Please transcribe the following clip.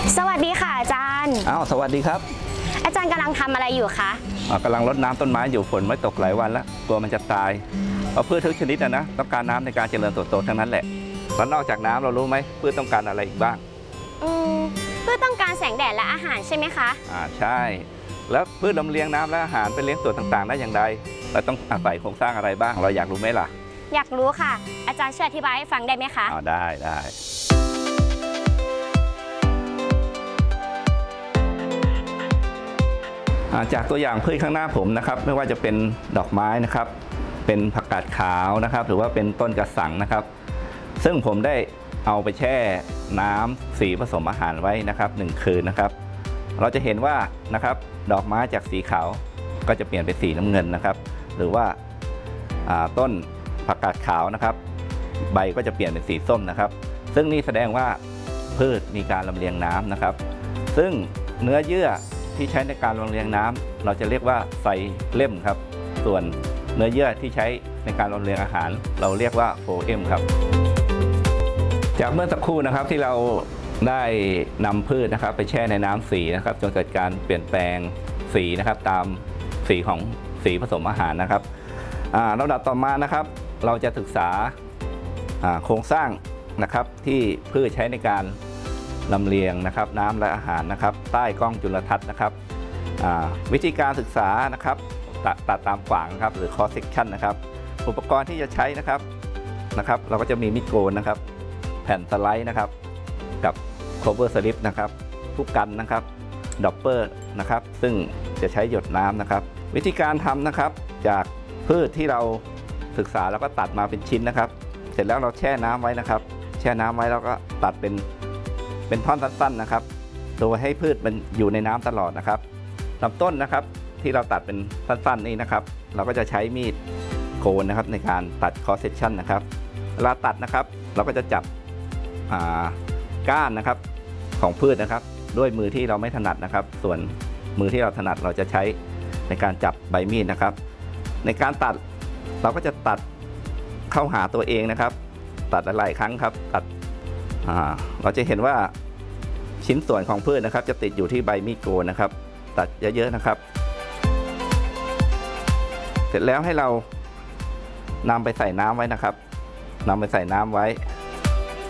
สวัสดีค่ะอาจารย์สวัสดีครับอาจารย์กำลังทำอะไรอยู่คะกำลังรดน้ำต้นไม้อยู่ฝนไม่ตกหลายวันแล้วกลัวมันจะตายเพราะพืชทุกชนิดนะต้องการน้ำในการเจริญเติบโตทั้งนั้นแหละแล้วนอกจากน้ำเรารู้ไหมพืชต้องการอะไรอีกบ้างพืชต้องการแสงแดดและอาหารใช่ไหมคะใช่แล้วพืชลำเลียงน้ำและอาหารไปเลี้ยงส่วนต่างๆได้อย่างไรเราต้องอาศัยโครงสร้างอะไรบ้างเราอยากรู้ไหมล่ะอยากรู้ค่ะอาจารย์ช่วยอธิบายให้ฟังได้ไหมคะได้จากตัวอย่างพืชข้างหน้าผมนะครับไม่ว่าจะเป็นดอกไม้นะครับเป็นผักกาดขาวนะครับหรือว่าเป็นต้นกระสังนะครับซึ่งผมได้เอาไปแช่น้ำสีผสมอาหารไว้นะครับ1 คืนนะครับเราจะเห็นว่านะครับดอกไม้จากสีขาวก็จะเปลี่ยนเป็นสีน้ำเงินนะครับหรือว่าต้นผักกาดขาวนะครับใบก็จะเปลี่ยนเป็นสีส้มนะครับซึ่งนี่แสดงว่าพืชมีการลำเลียงน้ำนะครับซึ่งเนื้อเยื่อที่ใช้ในการลำเลียงน้ำเราจะเรียกว่าไซเลมครับส่วนเนื้อเยื่อที่ใช้ในการลำเลียงอาหารเราเรียกว่าโฟเอมครับจากเมื่อสักครู่นะครับที่เราได้นำพืชนะครับไปแช่ในน้ำสีนะครับจนเกิดการเปลี่ยนแปลงสีนะครับตามสีของสีผสมอาหารนะครับลำดับต่อมานะครับเราจะศึกษาโครงสร้างนะครับที่พืชใช้ในการลำเลียงนะครับน้ำและอาหารนะครับใต้กล้องจุลทรรศน์นะครับวิธีการศึกษานะครับตัดตามขวางครับหรือ cross section นะครับอุปกรณ์ที่จะใช้นะครับเราก็จะมีมีดโกนนะครับแผ่นสไลด์นะครับกับ cover slip นะครับผู้กันนะครับดอปเปอร์นะครับซึ่งจะใช้หยดน้ำนะครับวิธีการทำนะครับจากพืชที่เราศึกษาแล้วก็ตัดมาเป็นชิ้นนะครับเสร็จแล้วเราแช่น้ำไว้นะครับแช่น้ำไว้แล้วก็ตัดเป็นท่อนสั้นๆนะครับโดยให้พืชมันอยู่ในน้ำตลอดนะครับลำต้นนะครับที่เราตัดเป็นสั้นๆนี่นะครับเราก็จะใช้มีดโกนนะครับในการตัด cross section นะครับเวลาตัดนะครับเราก็จะจับก้านนะครับของพืชนะครับด้วยมือที่เราไม่ถนัดนะครับส่วนมือที่เราถนัดเราจะใช้ในการจับใบมีดนะครับในการตัดเราก็จะตัดเข้าหาตัวเองนะครับตัดหลายๆครั้งครับตัดเราจะเห็นว่าชิ้นส่วนของพืชนะครับจะติดอยู่ที่ใบมีดโกนนะครับตัดเยอะๆนะครับเสร็จแล้วให้เรานำไปใส่น้ำไว้นะครับนำไปใส่น้ำไว้